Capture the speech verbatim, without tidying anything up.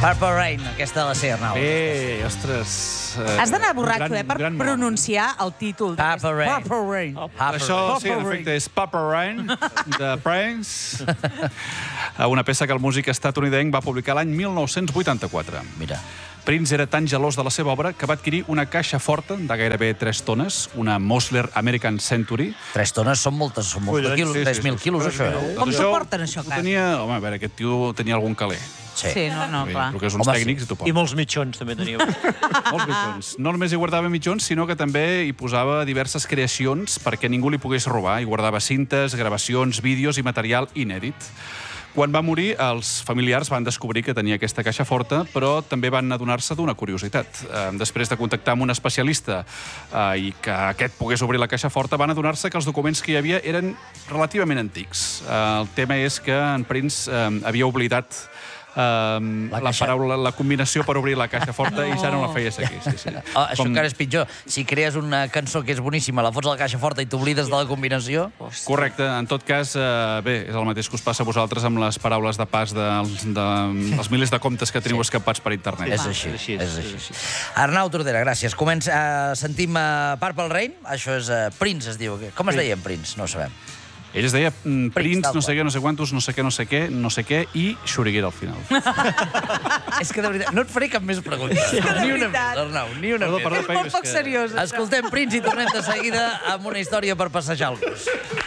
Purple Rain, aquesta de la ser, Arnau. Bé, ostres... Eh, Has d'anar borratxo, gran, eh, per gran pronunciar el títol. Purple Rain. Purple Rain. Oh, això, sí, en efecte, és Purple Rain, de Prince, una peça que el músic estatunidenc va publicar l'any mil nou-cents vuitanta-quatre. Mira. Prince era tan gelós de la seva obra que va adquirir una caixa forta de gairebé tres tones, una Mosler American Century. Tres tones són moltes, són molts quilos, tres mil quilos, això, eh? Com s'ho porten, això, clar? Tenia, home, a veure, aquest tio tenia algun caler. Sí, no, no, clar. Però que és uns Home, tècnics i t'ho porta. I molts mitjons, també teníeu. Molts mitjons. No només hi guardava mitjons, sinó que també hi posava diverses creacions perquè ningú li pogués robar. Hi guardava cintes, gravacions, vídeos i material inèdit. Quan va morir, els familiars van descobrir que tenia aquesta caixa forta, però també van adonar-se d'una curiositat. Després de contactar amb un especialista i que aquest pogués obrir la caixa forta, van adonar-se que els documents que hi havia eren relativament antics. El tema és que en Prince havia oblidat Uh, la, la paraula, la combinació per obrir la caixa forta no. I ja no la feies aquí. Sí, sí. Oh, això Com... encara és pitjor. Si crees una cançó que és boníssima, la fots a la caixa forta i t'oblides de la combinació... Correcte. En tot cas, uh, bé, és el mateix que us passa a vosaltres amb les paraules de pas dels de, de, milers de comptes que teniu sí. escapats per internet. Sí. És així. així, és així. És així. Arnau Tordera, gràcies. Comença, uh, sentim uh, Purple Rain. Això és uh, Prince, es diu. Com es deia en Prince? No ho sabem. Ell es deia mm, Prince, no sé què, no sé quantos, no sé què, no sé què, no sé què, i Xuriguera al final. És que de veritat, no et faré cap més pregunta. És que de ni una veritat. més, Arnau, ni una Perdó, més. perdó, És molt poc seriós. Escoltem Prince i tornem de seguida amb una història per passejar el cos.